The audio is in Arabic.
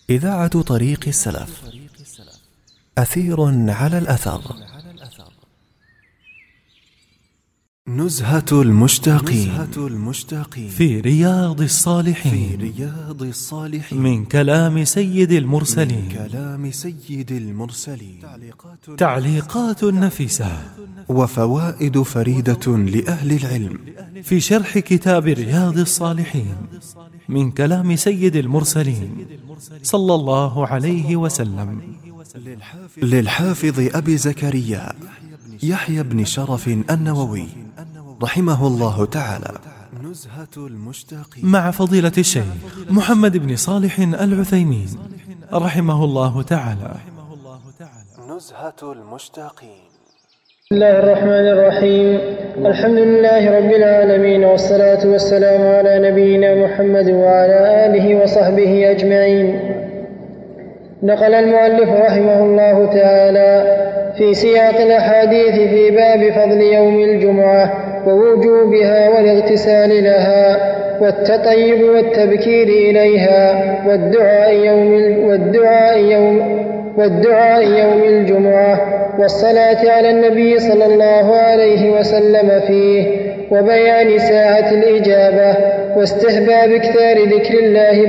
إذاعة طريق السلف. أثير على الأثر. نزهة المشتاقين في رياض الصالحين من كلام سيد المرسلين. تعليقات نفيسة وفوائد فريدة لأهل العلم في شرح كتاب رياض الصالحين من كلام سيد المرسلين صلى الله عليه وسلم، للحافظ أبي زكريا يحيى بن شرف النووي رحمه الله تعالى، مع فضيلة الشيخ محمد بن صالح العثيمين رحمه الله تعالى. نزهة المشتاقين. بسم الله الرحمن الرحيم. الحمد لله رب العالمين، والصلاة والسلام على نبينا محمد وعلى آله وصحبه أجمعين. نقل المؤلف رحمه الله تعالى في سياق الأحاديث في باب فضل يوم الجمعة ووجوبها والاغتسال لها والتطيب والتبكير إليها والدعاء يوم الجمعة والصلاة على النبي صلى الله عليه وسلم فيه، وبيان ساعة الإجابة واستحباب كثار ذكر الله